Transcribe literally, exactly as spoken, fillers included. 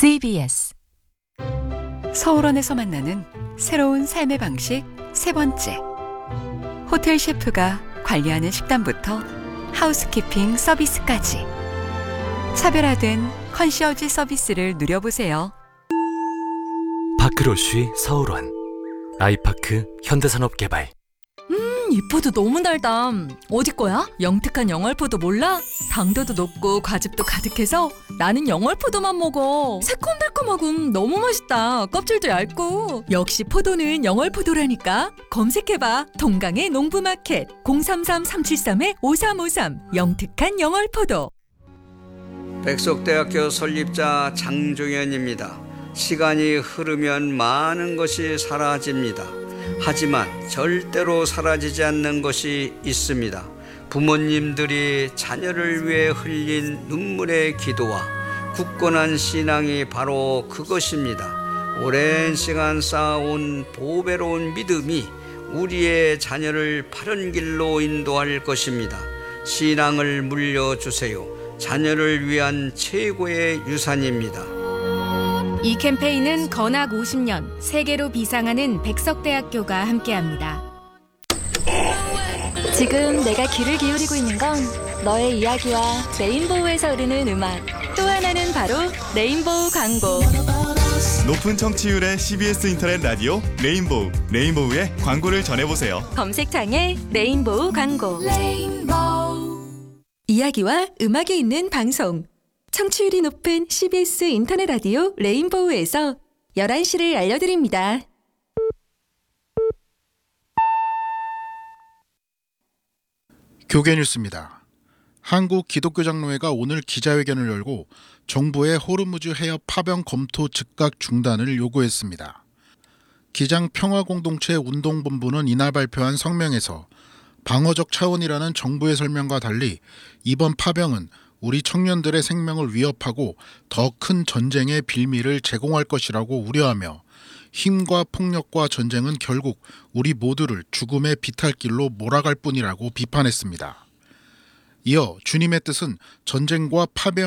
씨비에스 서울원에서 만나는 새로운 삶의 방식 세 번째. 호텔 셰프가 관리하는 식단부터 하우스키핑 서비스까지 차별화된 컨시어지 서비스를 누려보세요. 파크로쉬 서울원 아이파크 현대산업개발. 이 포도 너무 달다. 어디 거야? 영특한 영월포도 몰라? 당도도 높고 과즙도 가득해서 나는 영월포도만 먹어. 새콤달콤하고 너무 맛있다. 껍질도 얇고. 역시 포도는 영월포도라니까. 검색해봐. 동강의 농부마켓 공삼삼 삼칠삼 오삼오삼 영특한 영월포도. 백석대학교 설립자 장종현입니다. 시간이 흐르면 많은 것이 사라집니다. 하지만 절대로 사라지지 않는 것이 있습니다. 부모님들이 자녀를 위해 흘린 눈물의 기도와 굳건한 신앙이 바로 그것입니다. 오랜 시간 쌓아온 보배로운 믿음이 우리의 자녀를 바른 길로 인도할 것입니다. 신앙을 물려주세요. 자녀를 위한 최고의 유산입니다. 이 캠페인은 건학 오십 년 세계로 비상하는 백석대학교가 함께합니다. 지금 내가 귀를 기울이고 있는 건 너의 이야기와 레인보우에서 흐르는 음악, 또 하나는 바로 레인보우 광고. 높은 청취율의 씨비에스 인터넷 라디오 레인보우, 레인보우의 광고를 전해보세요. 검색창에 레인보우 광고. 레인보우. 이야기와 음악이 있는 방송. 청취율이 높은 씨비에스 인터넷 라디오 레인보우에서 열한 시를 알려드립니다. 교계 뉴스입니다. 한국 기독교장로회가 오늘 기자회견을 열고 정부의 호르무즈 해협 파병 검토 즉각 중단을 요구했습니다. 기장평화공동체 운동본부는 이날 발표한 성명에서 방어적 차원이라는 정부의 설명과 달리 이번 파병은 우리 청년들의 생명을 위협하고 더 큰 전쟁의 빌미를 제공할 것이라고 우려하며 힘과 폭력과 전쟁은 결국 우리 모두를 죽음의 비탈길로 몰아갈 뿐이라고 비판했습니다. 이어 주님의 뜻은 전쟁과 파병